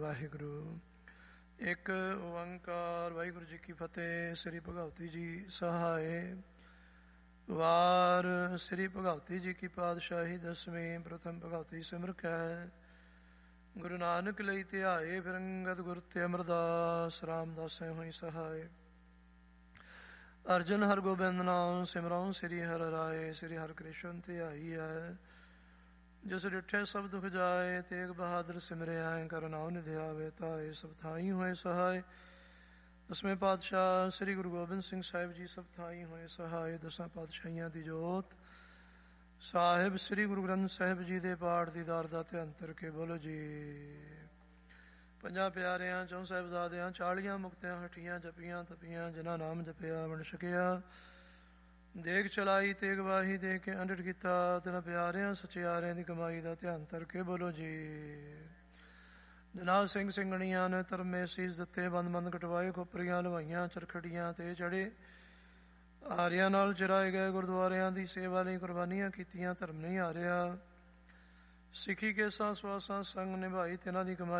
ਵਾਹਿਗੁਰੂ। ਇੱਕ ਓੰਕਾਰ। ਵਾਹਿਗੁਰੂ ਜੀ ਕੀ ਫਤਿਹ। ਸ੍ਰੀ ਭਗਵਤੀ ਜੀ ਸਹਾਏ। ਵਾਰ ਸ੍ਰੀ ਭਗਵਤੀ ਜੀ ਕੀ ਪਾਤਸ਼ਾਹੀ ਦਸਵੀਂ। ਪ੍ਰਥਮ ਭਗਵਤੀ ਸਿਮਰ ਕੈ ਗੁਰੂ ਨਾਨਕ ਲਈ ਧਿਆਏ। ਫਿਰ ਅੰਗਦ ਗੁਰ ਤੇ ਅਮਰਦਾਸ ਰਾਮਦਾਸੈ ਹੋਈ ਸਹਾਏ। ਅਰਜਨ ਹਰਗੋਬਿੰਦ ਨਾਮ ਸਿਮਰਉ ਸ੍ਰੀ ਹਰਿ ਰਾਏ। ਸ੍ਰੀ ਹਰਿ ਕ੍ਰਿਸ਼ਨ ਧਿਆਈ ਹੈ ਜਿਸ ਡਿਠੇ ਸਭ ਦੁਖ ਜਾਏ। ਤੇਗ ਬਹਾਦਰ ਸਿਮਰਿਆ ਕਰ ਨਾਉ ਨਿਧਿਆਵੇ ਤਾਏ। ਸਭ ਥਾਈ ਹੋਏ ਸਹਾਏ। ਦਸਵੇਂ ਪਾਤਸ਼ਾਹ ਸ੍ਰੀ ਗੁਰੂ ਗੋਬਿੰਦ ਸਿੰਘ ਸਾਹਿਬ ਜੀ ਸਭ ਥਾਈ ਹੋਏ ਸਹਾਏ। ਦਸਾਂ ਪਾਤਸ਼ਾਹੀਆਂ ਦੀ ਜੋਤ ਸਾਹਿਬ ਸ੍ਰੀ ਗੁਰੂ ਗ੍ਰੰਥ ਸਾਹਿਬ ਜੀ ਦੇ ਪਾਠ ਦੀ ਦਾਰ ਦਾ ਧਿਆਨ ਧਰ ਕੇ ਬੋਲੋ ਜੀ। ਪੰਜਾਂ ਪਿਆਰਿਆਂ ਚੌਂ ਸਾਹਿਬਜ਼ਾਦਿਆਂ 40 ਮੁਕਤਿਆਂ ਹਠੀਆਂ ਜਪੀਆਂ ਤਪੀਆਂ ਜਿਨ੍ਹਾਂ ਨਾਮ ਜਪਿਆ ਬਣ ਸਕਿਆ। ਦੇਗ ਚਲਾਈ ਤੇਗ ਵਾਹੀ ਦੇ ਕੇ ਅੰਡਟ ਕੀਤਾ। ਤਿੰਨਾਂ ਪਿਆਰਿਆਂ ਸਚਿਆਰਿਆਂ ਦੀ ਕਮਾਈ ਦਾ ਧਿਆਨ ਧਰ ਕੇ ਬੋਲੋ ਜੀ। ਜਨਾਬ ਸਿੰਘ ਸਿੰਘਣੀਆਂ ਨੇ ਧਰਮੇ ਸੀਸ ਦਿੱਤੇ। ਬੰਦ ਬੰਦ ਕਟਵਾਏ ਖੋਪਰੀਆਂ ਲਵਾਈਆਂ ਚਰਖੜੀਆਂ ਤੇ ਚੜੇ। ਆਰਿਆਂ ਨਾਲ ਚਰਾਏ ਗਏ ਗੁਰਦੁਆਰਿਆਂ ਦੀ ਸੇਵਾ ਲਈ ਕੁਰਬਾਨੀਆਂ ਕੀਤੀਆਂ। ਧਰਮ ਨਹੀਂ ਹਾਰਿਆ। ਸਿੱਖੀ ਕੇਸਾਂ ਸਵਾਸਾਂ ਸੰਗ ਨਿਭਾਈ ਤਿੰਨਾਂ ਦੀ ਕਮਾਈ